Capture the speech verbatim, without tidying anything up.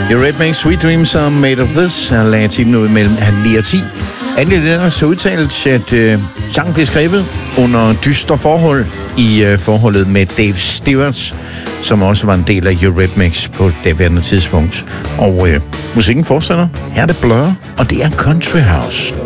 Eurythmics, Sweet Dreams are made of this. Jeg lagde timen ud mellem ni og ti. Endelig det er så udtalt, at øh, sangen blev skrevet under dystre forhold i øh, forholdet med Dave Stewart, som også var en del af Eurythmics på det værende tidspunkt. Og øh, musikken fortsætter. Her er det Blur, og det er Country House.